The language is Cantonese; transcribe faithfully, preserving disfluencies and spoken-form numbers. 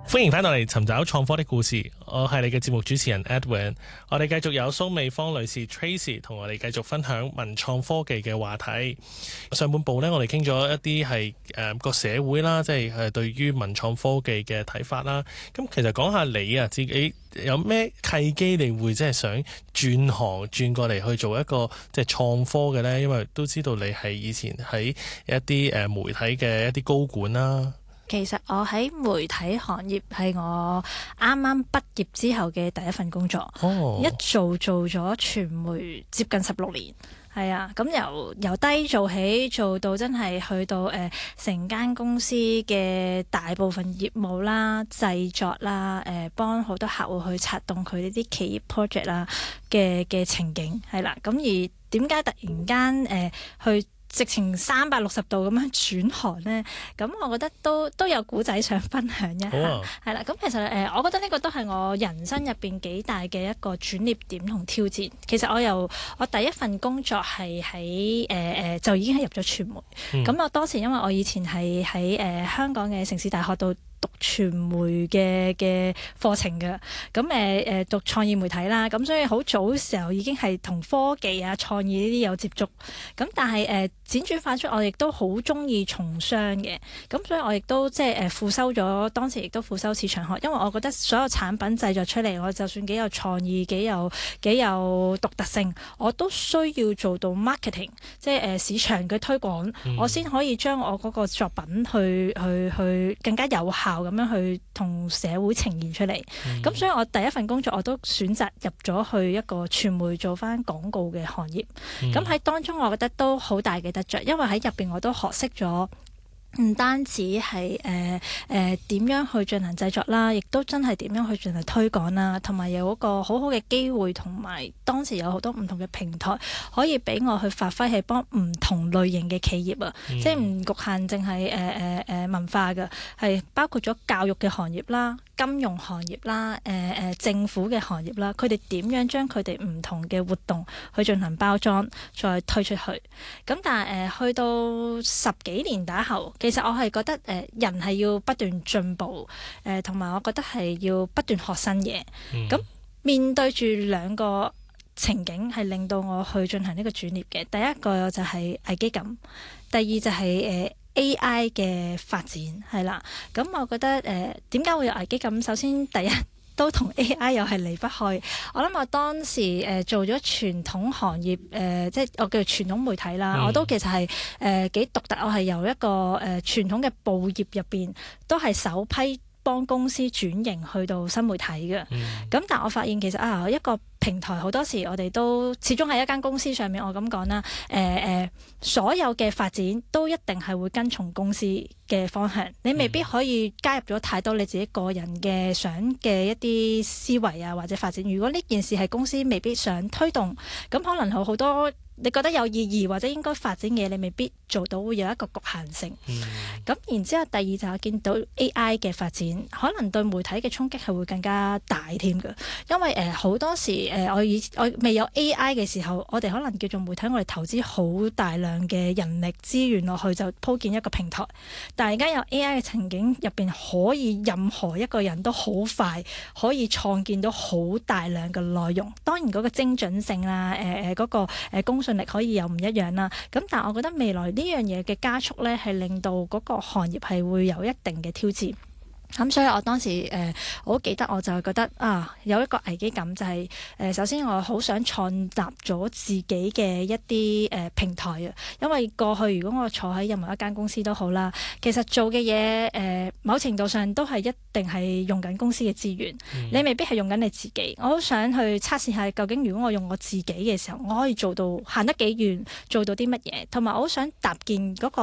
歡迎翻到嚟尋找創科的故事，我係你嘅節目主持人 Edwin。我哋繼續有蘇美芳女士 Tracy 同我哋繼續分享文創科技嘅話題。上半部呢，我哋傾咗一啲係誒個社會啦，即係誒對於文創科技嘅睇法啦。咁其實講下你啊，自己有咩契機，你會即係想轉行轉過嚟去做一個即係創科嘅呢？因為都知道你係以前喺一啲誒媒體嘅一啲高管啦。 其實我喺媒體行業係我啱啱畢業之後嘅第一份工作， 哦、 一做做咗傳媒接近十六年，係啊，咁由由低做起，做到真係去到誒成間公司嘅大部分業務啦、製作啦、誒、呃、幫好多客戶去策動佢呢啲企業 project 啦嘅嘅情景，係啦，咁而點解突然間誒、呃、去直情三百六十度咁樣轉行呢？咁我覺得都都有古仔想分享一下，係啦、啊。咁其實誒、呃，我覺得呢個都係我人生入邊幾大嘅一個轉捩點同挑戰。其實我由我第一份工作係喺誒誒，就已經係入咗傳媒。咁、嗯、我當時因為我以前係喺誒香港嘅城市大學度讀傳媒嘅嘅課程嘅，咁誒誒讀創意媒體啦，咁所以好早嘅時候已經係同科技啊、創意呢啲有接觸。咁但係誒、呃、輾轉反出，我亦都好中意從商嘅，咁所以我亦都即係誒副修咗，當時亦都副修市場學，因為我覺得所有產品製作出嚟，我就算幾有創意、幾有幾有獨特性，我都需要做到 marketing， 即係誒、呃、市場嘅推廣，嗯、我先可以將我嗰個作品去去去更加有效咁樣去同社會呈現出嚟，咁、嗯、所以我第一份工作我都選擇入咗去一個傳媒做翻廣告嘅行業，咁喺、嗯、當中我覺得都好大嘅得着，因為喺入邊我都學識咗。唔單止係誒誒點樣去進行製作啦，亦都真係點樣去進行推廣啦，同埋有嗰個好好嘅機會，同埋當時有好多唔同嘅平台可以俾我去發揮，係幫唔同類型嘅企業啊，嗯、即係唔局限淨係誒誒誒文化嘅，係包括咗教育嘅行業啦、金融行業啦、誒、呃、誒政府嘅行業啦，佢哋點樣將佢哋唔同嘅活動去進行包裝，再推出去。咁但係誒、呃、去到十幾年打後。其實我係覺得誒、呃、人係要不斷進步，誒同埋我覺得係要不斷學新嘢。咁、嗯、面對住兩個情景係令到我去進行呢個轉捩嘅。第一個就係危機感，第二就係、是、誒、呃、A I 嘅發展係啦。咁我覺得誒點解會有危機感？首先第一。都同 A I 又係離不開。我諗我當時誒、呃、做咗傳統行業誒、呃，即係我叫做傳統媒體啦。嗯、我都其實係誒幾獨特。我係由一個誒、呃、傳統嘅報業入邊，都係首批幫公司轉型去到新媒體嘅。咁、嗯、但我發現其實啊一個平台好多時我哋都始終喺一間公司上面，我咁講啦，誒、呃、誒，所有嘅發展都一定係會跟從公司嘅方向，你未必可以加入咗太多你自己個人嘅想嘅一啲思維啊或者發展。如果呢件事係公司未必想推動，咁可能有好多你覺得有意義或者應該發展嘅嘢，你未必做到，會有一個局限性。咁、嗯、然之後第二就係見到 A I 嘅發展，可能對媒體嘅衝擊係會更加大添嘅，因為誒好、呃、多時誒、呃、我以我未有 A I 嘅時候，我哋可能叫做媒體，我哋投資好大量嘅人力資源落去就鋪建一個平台，但係而家有 A I 嘅情景入邊，可以任何一個人都好快可以創建到好大量嘅內容，當然嗰個精準性啦，誒誒嗰個誒公信力可以又唔一樣啦。咁但係我覺得未來呢樣嘢嘅加速咧，係令到嗰個行業係會有一定嘅挑戰。咁、嗯、所以我當時誒、呃，我好記得我就係覺得啊，有一個危機感就係、是、誒、呃，首先我好想創立咗自己嘅一啲誒、呃、平台啊，因為過去如果我坐喺任何一間公司都好啦，其實做嘅嘢誒，某程度上都係一定係用緊公司嘅資源，嗯、你未必係用緊你自己。我好想去測試下究竟如果我用我自己嘅時候，我可以做到行得幾遠，做到啲乜嘢，同埋我好想搭建嗰、那個